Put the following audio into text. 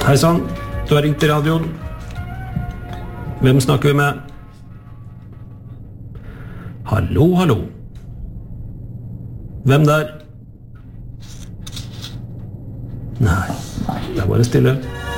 Hei sann, du har ringt til radioen. Hvem snakker vi med? Hallo, hallo. Hvem der? Nei, det er bare stille.